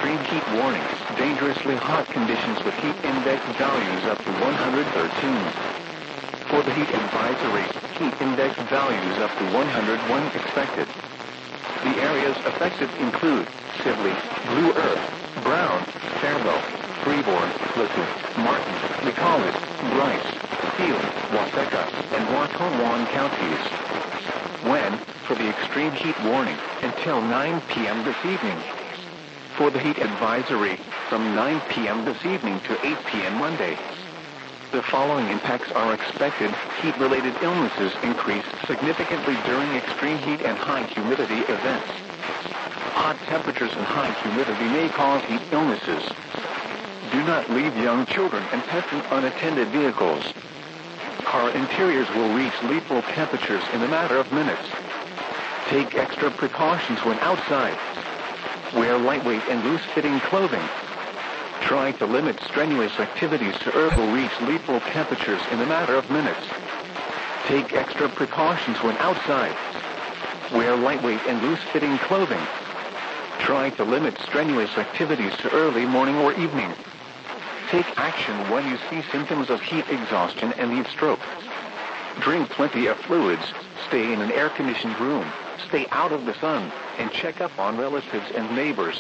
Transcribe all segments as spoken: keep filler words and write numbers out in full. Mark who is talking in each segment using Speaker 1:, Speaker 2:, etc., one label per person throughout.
Speaker 1: extreme heat warning. Dangerously hot conditions with heat index values up to one hundred thirteen. For the heat advisory, heat index values up to one hundred one expected. The areas affected include Sibley, Blue Earth, Brown, Faribault, Freeborn, Licton, Martin, McCullough, Bryce, Field, Waseca, and Watonwan counties. When, for the extreme heat warning, until nine p m this evening. For the heat advisory, from nine p m this evening to eight p m Monday. The following impacts are expected. Heat-related illnesses increase significantly during extreme heat and high humidity events. Hot temperatures and high humidity may cause heat illnesses. Do not leave young children and pets in unattended vehicles. Car interiors will reach lethal temperatures in a matter of minutes. Take extra precautions when outside. Wear lightweight and loose-fitting clothing. Try to limit strenuous activities to earth will reach lethal temperatures in a matter of minutes. Take extra precautions when outside. Wear lightweight and loose-fitting clothing. Try to limit strenuous activities to early morning or evening. Take action when you see symptoms of heat exhaustion and heat stroke. Drink plenty of fluids, stay in an air-conditioned room, stay out of the sun, and check up on relatives and neighbors.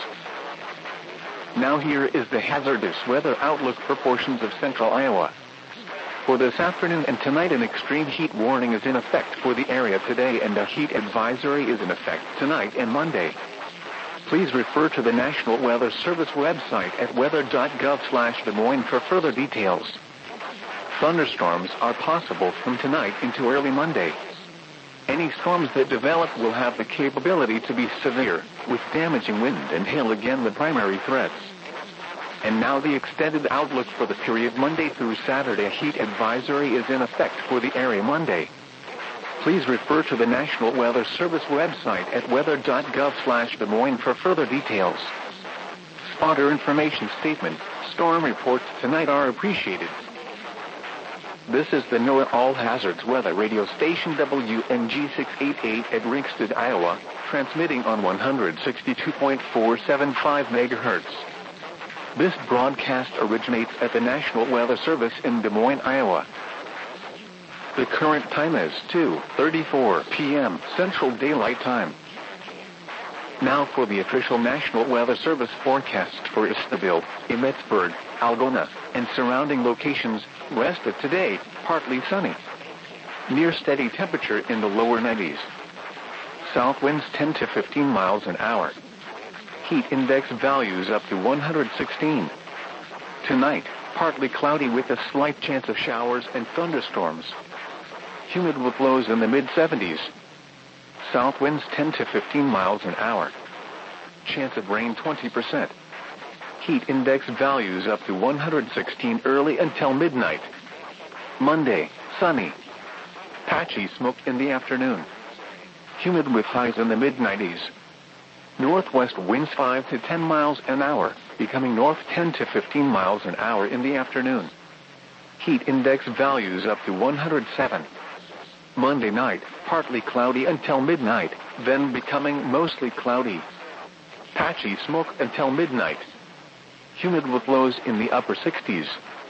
Speaker 1: Now here is the hazardous weather outlook for portions of central Iowa. For this afternoon and tonight, an extreme heat warning is in effect for the area today, and a heat advisory is in effect tonight and Monday. Please refer to the National Weather Service website at weather dot gov slash Des Moines for further details. Thunderstorms are possible from tonight into early Monday. Any storms that develop will have the capability to be severe, with damaging wind and hail again the primary threats. And now the extended outlook for the period Monday through Saturday. A heat advisory is in effect for the area Monday. Please refer to the National Weather Service website at weather dot gov slash Des Moines for further details. Spotter information statement. Storm reports tonight are appreciated. This is the NOAA All Hazards Weather Radio Station W N G six eighty-eight at Ringsted, Iowa, transmitting on one sixty-two point four seven five megahertz. This broadcast originates at the National Weather Service in Des Moines, Iowa. The current time is two thirty-four p m Central Daylight Time. Now for the official National Weather Service forecast for Eastville, Emmetsburg, Algona, and surrounding locations. Rest of today, partly sunny. Near steady temperature in the lower nineties. South winds ten to fifteen miles an hour. Heat index values up to one hundred sixteen. Tonight, partly cloudy with a slight chance of showers and thunderstorms. Humid with lows in the mid seventies. South winds ten to fifteen miles an hour. Chance of rain twenty percent. Heat index values up to one hundred sixteen early until midnight. Monday, sunny. Patchy smoke in the afternoon. Humid with highs in the mid nineties. Northwest winds five to ten miles an hour, becoming north ten to fifteen miles an hour in the afternoon. Heat index values up to one hundred seven. Monday night, partly cloudy until midnight, then becoming mostly cloudy. Patchy smoke until midnight. Humid with lows in the upper sixties.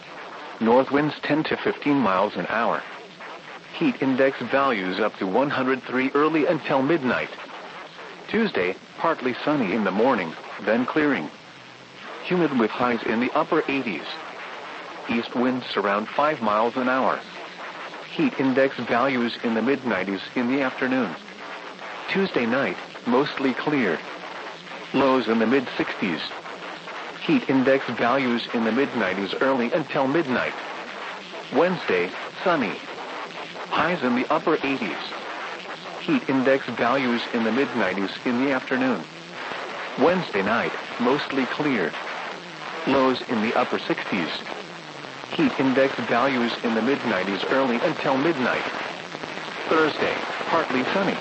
Speaker 1: North winds ten to fifteen miles an hour. Heat index values up to one hundred three early until midnight. Tuesday, partly sunny in the morning, then clearing. Humid with highs in the upper eighties. East winds around five miles an hour. Heat index values in the mid nineties in the afternoon. Tuesday night, mostly clear. Lows in the mid sixties. Heat index values in the mid nineties early until midnight. Wednesday, sunny. Highs in the upper eighties. Heat index values in the mid nineties in the afternoon. Wednesday night, mostly clear. Lows in the upper sixties. Heat index values in the mid nineties early until midnight. Thursday, partly sunny.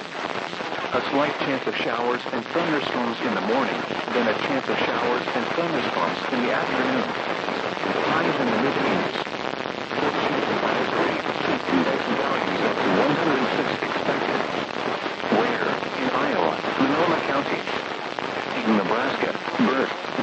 Speaker 1: A slight chance of showers and thunderstorms in the morning, then a chance of showers and thunderstorms in the afternoon. Highs in the mid-eighties. Heat index values up to one hundred six expected. Where? In Iowa, Sonoma County. In Nebraska, Burt.